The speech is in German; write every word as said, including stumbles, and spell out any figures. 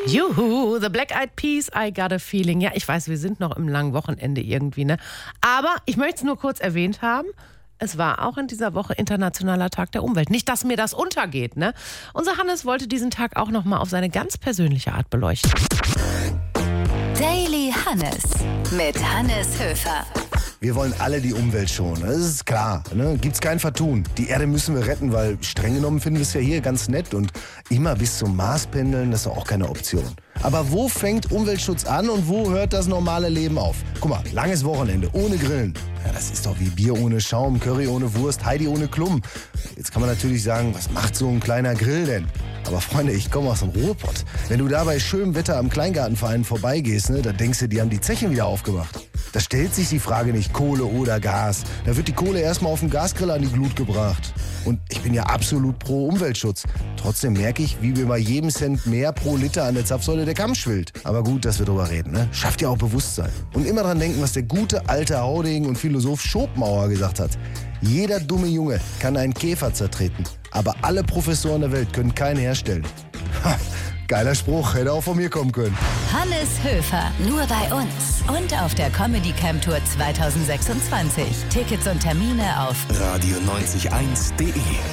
Juhu, The Black Eyed Peas, I Got a Feeling. Ja, ich weiß, wir sind noch im langen Wochenende irgendwie, ne? Aber ich möchte es nur kurz erwähnt haben. Es war auch in dieser Woche Internationaler Tag der Umwelt. Nicht, dass mir das untergeht, ne? Unser Hannes wollte diesen Tag auch noch mal auf seine ganz persönliche Art beleuchten. Daily Hannes mit Hannes Höfer. Wir wollen alle die Umwelt schonen, das ist klar. Ne? Gibt's kein Vertun. Die Erde müssen wir retten, weil streng genommen finden wir es ja hier ganz nett. Und immer bis zum Mars pendeln, das ist doch auch keine Option. Aber wo fängt Umweltschutz an und wo hört das normale Leben auf? Guck mal, langes Wochenende, ohne Grillen. Ja, das ist doch wie Bier ohne Schaum, Curry ohne Wurst, Heidi ohne Klum. Jetzt kann man natürlich sagen, was macht so ein kleiner Grill denn? Aber Freunde, ich komme aus dem Ruhrpott. Wenn du da bei schönem Wetter am Kleingartenverein vorbeigehst, ne, da denkst du, die haben die Zechen wieder aufgemacht. Da stellt sich die Frage nicht Kohle oder Gas. Da wird die Kohle erstmal auf dem Gasgrill an die Glut gebracht. Und ich bin ja absolut pro Umweltschutz. Trotzdem merke ich, wie mir bei jedem Cent mehr pro Liter an der Zapfsäule der Kamm schwillt. Aber gut, dass wir drüber reden, ne? Schafft ja auch Bewusstsein. Und immer dran denken, was der gute alte Haudegen und Philosoph Schopenhauer gesagt hat. Jeder dumme Junge kann einen Käfer zertreten, aber alle Professoren der Welt können keinen herstellen. Ha, geiler Spruch, hätte auch von mir kommen können. Hannes Höfer, nur bei uns und auf der Comedy Camp Tour zwanzig sechsundzwanzig. Tickets und Termine auf radio neunzig eins punkt de.